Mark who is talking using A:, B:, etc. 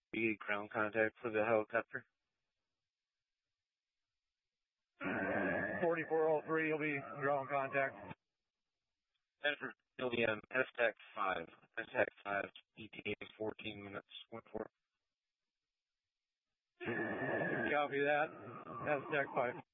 A: Be ground contact for the helicopter.
B: 4403, you'll be ground contact.
A: Enter William STAC 5. STAC 5, ETA 14 minutes. 1-4.
B: Copy that. STAC 5.